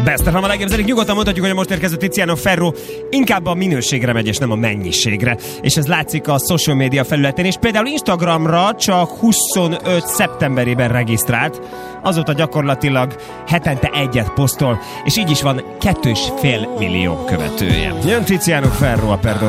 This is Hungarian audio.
Best FM a legjobb zenék. Nyugodtan mondhatjuk, hogy a most érkező Tiziano Ferro inkább a minőségre megy, és nem a mennyiségre. És ez látszik a social media felületén, és például Instagramra csak 25 szeptemberében regisztrált, azóta gyakorlatilag hetente egyet posztol, és így is van 2,5 millió követője. Jön Tiziano Ferro a Perdón